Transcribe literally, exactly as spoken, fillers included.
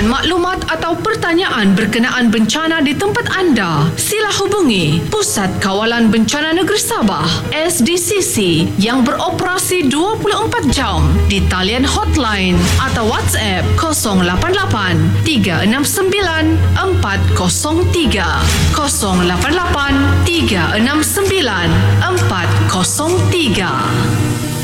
membutuhkan maklumat atau pertanyaan berkenaan bencana di tempat anda, sila hubungi Pusat Kawalan Bencana Negeri Sabah S D C C yang beroperasi dua puluh empat jam di talian hotline atau WhatsApp kosong lapan lapan tiga enam sembilan empat kosong tiga kosong lapan lapan tiga enam sembilan empat kosong tiga.